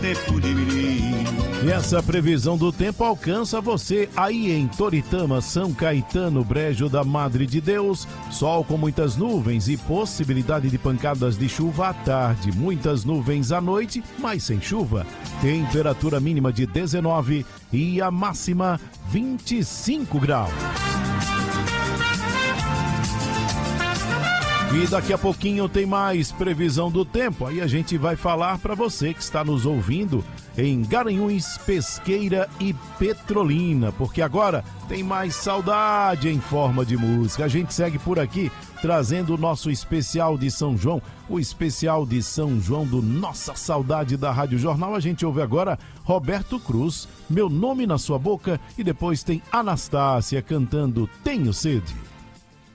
E essa previsão do tempo alcança você aí em Toritama, São Caetano, Brejo da Madre de Deus. Sol com muitas nuvens e possibilidade de pancadas de chuva à tarde. Muitas nuvens à noite, mas sem chuva. Temperatura mínima de 19 e a máxima 25 graus. E daqui a pouquinho tem mais previsão do tempo. Aí a gente vai falar para você que está nos ouvindo em Garanhuns, Pesqueira e Petrolina, porque agora tem mais saudade em forma de música. A gente segue por aqui trazendo o nosso especial de São João, o especial de São João do Nossa Saudade da Rádio Jornal. A gente ouve agora Roberto Cruz, Meu Nome na Sua Boca, e depois tem Anastácia cantando Tenho Sede.